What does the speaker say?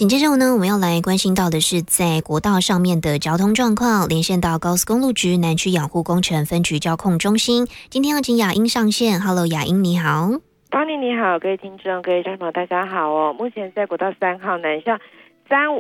紧接着呢，我们要来关心到的是在国道上面的交通状况，连线到高速公路局南区养护工程分局交控中心。今天要请雅英上线 ，Hello， 雅英你好。 邦尼你好，各位听众、各位家长朋友，大家好哦。目前在国道3号南向